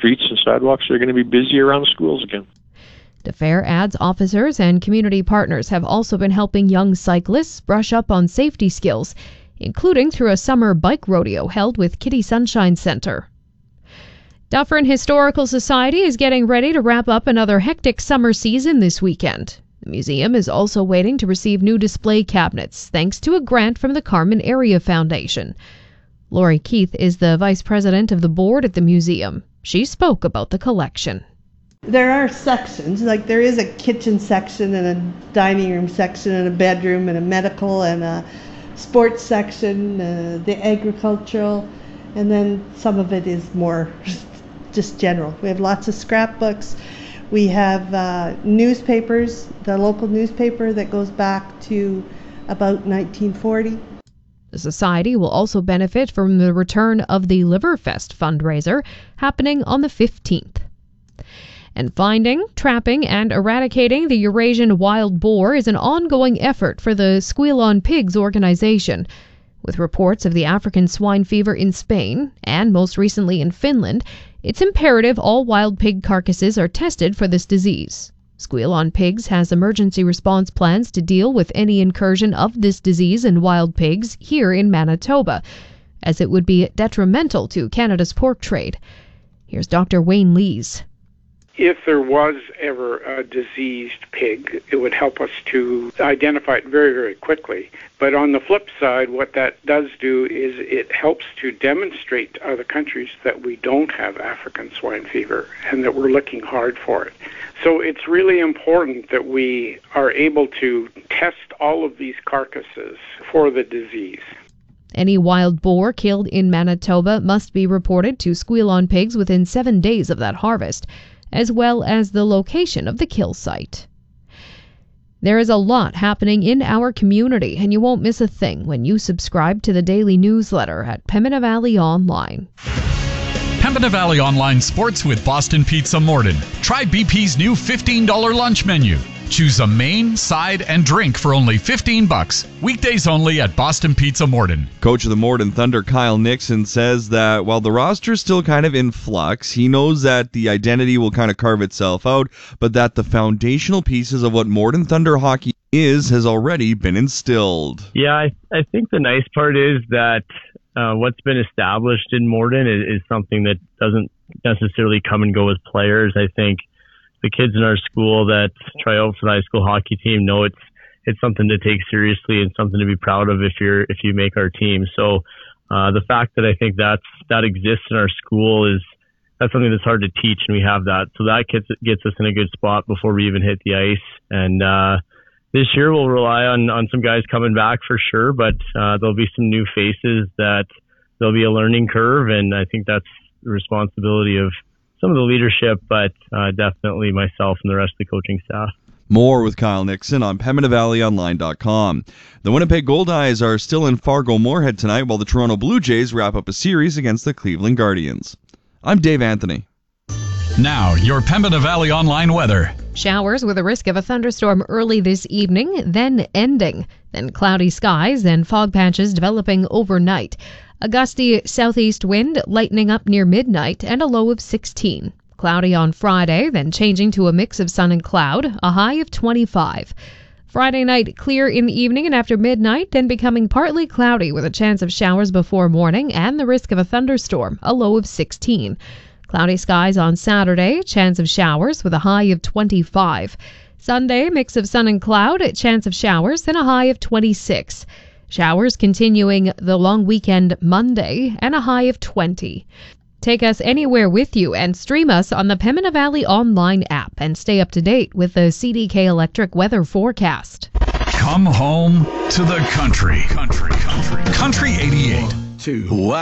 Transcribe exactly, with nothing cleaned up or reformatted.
streets and sidewalks are going to be busy around the schools again. The fair adds officers and community partners have also been helping young cyclists brush up on safety skills, including through a summer bike rodeo held with Kitty Sunshine Center. Dufferin Historical Society is getting ready to wrap up another hectic summer season this weekend. The museum is also waiting to receive new display cabinets, thanks to a grant from the Carmen Area Foundation. Lori Keith is the vice president of the board at the museum. She spoke about the collection. There are sections, like there is a kitchen section and a dining room section and a bedroom and a medical and a sports section, uh, the agricultural, and then some of it is more just general. We have lots of scrapbooks. We have uh, newspapers, the local newspaper that goes back to about nineteen forty. The Society will also benefit from the return of the Liverfest fundraiser happening on the fifteenth. And finding, trapping, and eradicating the Eurasian wild boar is an ongoing effort for the Squeal on Pigs organization. With reports of the African swine fever in Spain, and most recently in Finland, it's imperative all wild pig carcasses are tested for this disease. Squeal on Pigs has emergency response plans to deal with any incursion of this disease in wild pigs here in Manitoba, as it would be detrimental to Canada's pork trade. Here's Doctor Wayne Lees. If there was ever a diseased pig, it would help us to identify it very, very quickly. But on the flip side, what that does do is it helps to demonstrate to other countries that we don't have African swine fever and that we're looking hard for it. So it's really important that we are able to test all of these carcasses for the disease. Any wild boar killed in Manitoba must be reported to Squeal on Pigs within seven days of that harvest, as well as the location of the kill site. There is a lot happening in our community, and you won't miss a thing when you subscribe to the daily newsletter at Pembina Valley Online. Pembina Valley Online sports with Boston Pizza Morden. Try B P's new fifteen dollars lunch menu. Choose a main, side, and drink for only fifteen bucks. Weekdays only at Boston Pizza Morden. Coach of the Morden Thunder, Kyle Nixon, says that while the roster is still kind of in flux, he knows that the identity will kind of carve itself out, but that the foundational pieces of what Morden Thunder hockey is has already been instilled. Yeah, I, I think the nice part is that uh, what's been established in Morden is, is something that doesn't necessarily come and go with players. I think the kids in our school that try out for the high school hockey team know it's it's something to take seriously and something to be proud of if you're if you make our team. So uh, the fact that I think that's that exists in our school is that's something that's hard to teach, and we have that. So that gets gets us in a good spot before we even hit the ice. And uh, this year we'll rely on on some guys coming back for sure, but uh, there'll be some new faces that there'll be a learning curve, and I think that's the responsibility of some of the leadership, but uh, definitely myself and the rest of the coaching staff. More with Kyle Nixon on Pembina Valley Online dot com. The Winnipeg Goldeyes are still in Fargo-Moorhead tonight while the Toronto Blue Jays wrap up a series against the Cleveland Guardians. I'm Dave Anthony. Now, your Pembina Valley Online weather. Showers with a risk of a thunderstorm early this evening, then ending. Then cloudy skies, then fog patches developing overnight. A gusty southeast wind lightening up near midnight and a low of sixteen. Cloudy on Friday, then changing to a mix of sun and cloud, a high of twenty-five. Friday night clear in the evening and after midnight, then becoming partly cloudy with a chance of showers before morning and the risk of a thunderstorm, a low of sixteen. Cloudy skies on Saturday, chance of showers with a high of twenty-five. Sunday, mix of sun and cloud, chance of showers, then a high of twenty-six. Showers continuing the long weekend Monday and a high of twenty. Take us anywhere with you and stream us on the Pembina Valley Online app and stay up to date with the C D K Electric weather forecast. Come home to the country. Country, country. Country eighty-eight. One, two.